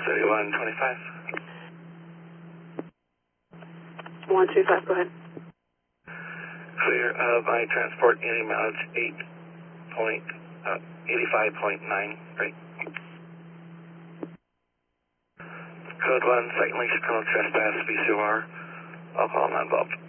3125. 125, go ahead. Clear of my transport unit mileage 85.9. Great. Code 1, second least criminal trespass, VCOR, alcohol not involved.